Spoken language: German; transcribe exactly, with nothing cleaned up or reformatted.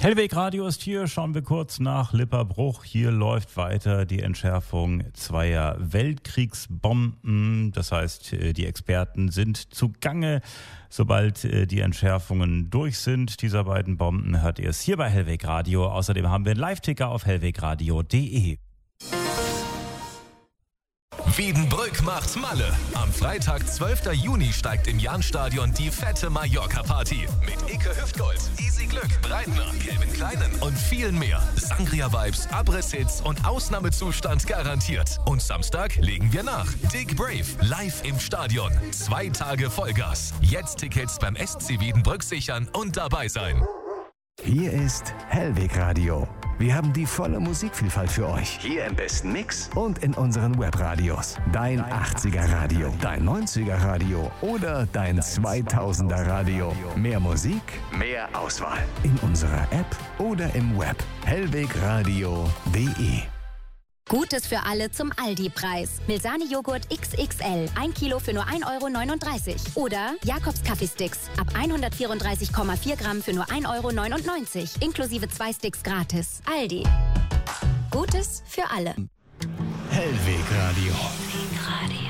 Hellweg Radio ist hier, schauen wir kurz nach Lipperbruch. Hier läuft weiter die Entschärfung zweier Weltkriegsbomben. Das heißt, die Experten sind zugange. Sobald die Entschärfungen durch sind, dieser beiden Bomben, hört ihr es hier bei Hellweg Radio. Außerdem haben wir einen Live-Ticker auf hellwegradio punkt de. Wiedenbrück macht Malle. Am Freitag, zwölften Juni, steigt im Jahnstadion die fette Mallorca-Party. Mit Ike Hüftgold, Easy Glück, Breitner, Kevin Kleinen und vielen mehr. Sangria-Vibes, Abriss-Hits und Ausnahmezustand garantiert. Und Samstag legen wir nach. Dick Brave, live im Stadion. Zwei Tage Vollgas. Jetzt Tickets beim S C Wiedenbrück sichern und dabei sein. Hier ist Hellweg Radio. Wir haben die volle Musikvielfalt für euch. Hier im besten Mix und in unseren Webradios. Dein achtziger Radio, dein neunziger Radio oder dein zweitausender Radio. Mehr Musik, mehr Auswahl. In unserer App oder im Web. hellwegradio punkt de. Gutes für alle zum Aldi-Preis. Milsani-Joghurt X X L, ein Kilo für nur ein Euro neununddreißig. Oder Jakobs Kaffeesticks, ab hundertvierunddreißig Komma vier Gramm für nur ein Euro neunundneunzig. Inklusive zwei Sticks gratis. Aldi. Gutes für alle. Hellweg Radio. Hellweg Radio.